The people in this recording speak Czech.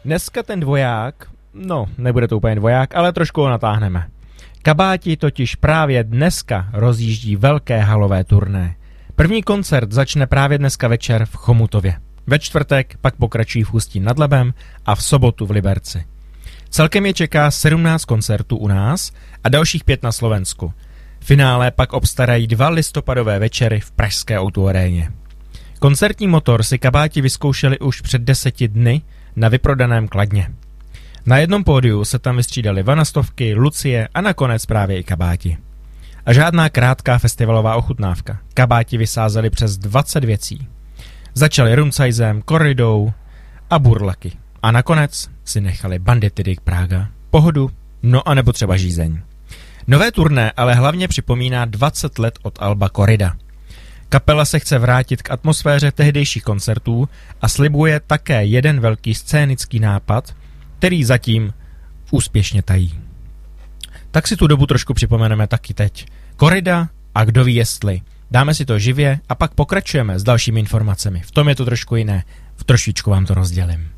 Dneska ten dvoják, no, nebude to úplně dvoják, ale trošku ho natáhneme. Kabáti totiž právě dneska rozjíždí velké halové turné. První koncert začne právě dneska večer v Chomutově. Ve čtvrtek pak pokračují v Ústí nad Labem a v sobotu v Liberci. Celkem je čeká 17 koncertů u nás a dalších 5 na Slovensku. Finále pak obstarají 2 listopadové večery v pražské O2 aréně. Koncertní motor si Kabáti vyzkoušeli už před 10 dny na vyprodaném Kladně. Na jednom pódiu se tam vystřídali Vanastovky, Lucie a nakonec právě i Kabáti. A žádná krátká festivalová ochutnávka. Kabáti vysázeli přes 20 věcí. Začali Rumcajzem, Korridou a Burlaky. A nakonec si nechali Bandity Dick Praga, Pohodu, no a nebo třeba Žízeň. Nové turné ale hlavně připomíná 20 let od alba Korrida. Kapela se chce vrátit k atmosféře tehdejších koncertů a slibuje také jeden velký scénický nápad, který zatím úspěšně tají. Tak si tu dobu trošku připomeneme taky teď. Korrida a kdo ví jestli. Dáme si to živě a pak pokračujeme s dalšími informacemi. V tom je to trošku jiné. V trošičku vám to rozdělím.